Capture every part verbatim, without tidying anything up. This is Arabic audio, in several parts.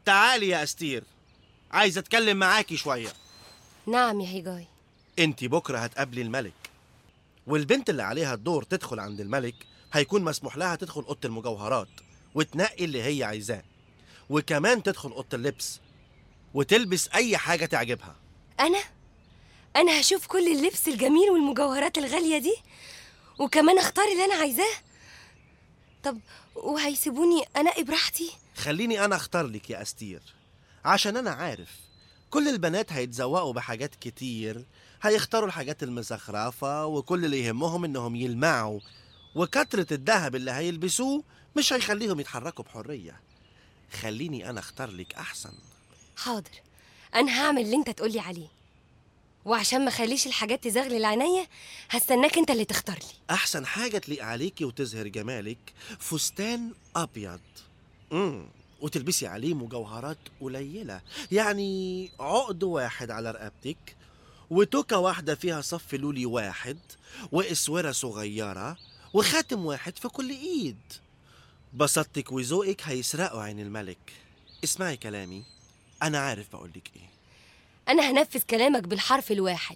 تعالي يا أستير، عايز أتكلم معاكي شوية. نعم يا هيجاي. انتي بكرة هتقابلي الملك، والبنت اللي عليها الدور تدخل عند الملك هيكون مسموح لها تدخل أوضة المجوهرات وتنقي اللي هي عايزاه، وكمان تدخل أوضة اللبس وتلبس أي حاجة تعجبها. أنا؟ أنا هشوف كل اللبس الجميل والمجوهرات الغالية دي وكمان أختار اللي أنا عايزاه؟ طب وهيسيبوني أنقي براحتي؟ خليني أنا أختار لك يا أستير، عشان أنا عارف كل البنات هيتزوقوا بحاجات كتير، هيختاروا الحاجات المزخرفة، وكل اللي يهمهم إنهم يلمعوا، وكترة الذهب اللي هيلبسوه مش هيخليهم يتحركوا بحرية. خليني أنا أختار لك أحسن. حاضر، أنا هعمل اللي أنت تقولي عليه، وعشان ما خليش الحاجات تزغلل عينيا هستناك أنت اللي تختار لي أحسن حاجة تليق عليكي وتظهر جمالك فستان أبيض، امم وتلبسي عليه مجوهرات قليلة، يعني عقد واحد على رقبتك، وتوكة واحدة فيها صف لولي واحد، وإسورة صغيرة، وخاتم واحد في كل إيد. بسطتك وذوقك هيسرقوا عين الملك. اسمعي كلامي، أنا عارف بقولك إيه. أنا هنفذ كلامك بالحرف الواحد.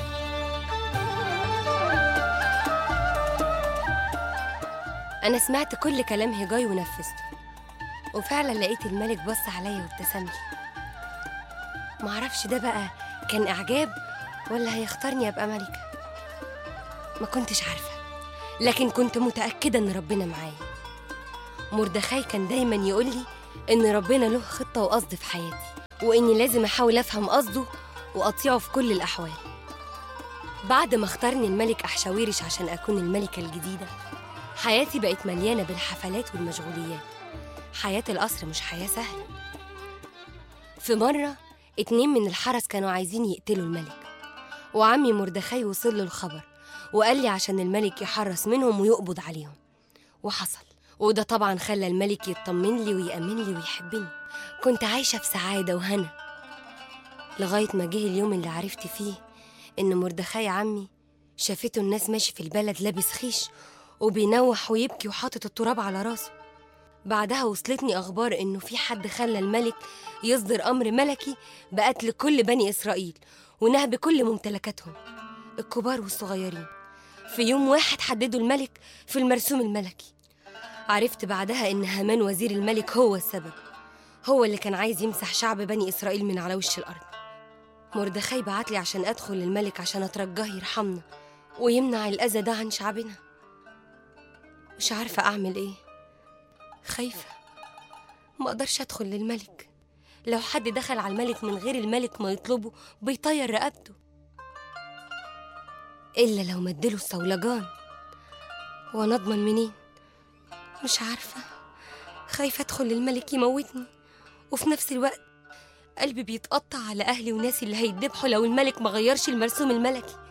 أنا سمعت كل كلام هيجاي ونفذته، وفعلا لقيت الملك بص عليا وابتسم لي. معرفش ده بقى كان إعجاب ولا هيختارني أبقى ملكة، ما كنتش عارفة، لكن كنت متأكدة إن ربنا معايا. مردخاي كان دايما يقولي إن ربنا له خطة وقصد في حياتي، وإني لازم أحاول أفهم قصده وأطيعه في كل الأحوال. بعد ما اختارني الملك أحشاويرش عشان أكون الملكة الجديدة، حياتي بقت مليانة بالحفلات والمشغوليات. حياة القصر مش حياة سهلة. في مرة اتنين من الحرس كانوا عايزين يقتلوا الملك، وعمي مردخاي وصل له الخبر وقال لي عشان الملك يحرس منهم ويقبض عليهم، وحصل. وده طبعا خلى الملك يطمن لي ويأمن لي ويحبني. كنت عايشة في سعادة وهنا لغاية ما جه اليوم اللي عرفت فيه إن مردخاي عمي شافته الناس ماشي في البلد لابس خيش وبينوح ويبكي وحاطط التراب على راسه. بعدها وصلتني أخبار إنه في حد خلى الملك يصدر أمر ملكي بقتل كل بني إسرائيل ونهب كل ممتلكاتهم الكبار والصغيرين. في يوم واحد حددوا الملك في المرسوم الملكي. عرفت بعدها إن هامان وزير الملك هو السبب، هو اللي كان عايز يمسح شعب بني إسرائيل من على وش الأرض. مردخاي بعتلي عشان أدخل للملك عشان أترجاه يرحمنا ويمنع الأذى ده عن شعبنا. مش عارفة أعمل إيه، خايفة ما أقدرش أدخل للملك. لو حد دخل على الملك من غير الملك ما يطلبه بيطير رقبته، إلا لو مدله الصولجان، وأنا أضمن منين؟ مش عارفة، خايفة أدخل للملك يموتني، وفي نفس الوقت قلبي بيتقطع على أهلي وناسي اللي هيتذبحوا لو الملك ما غيرش المرسوم الملكي.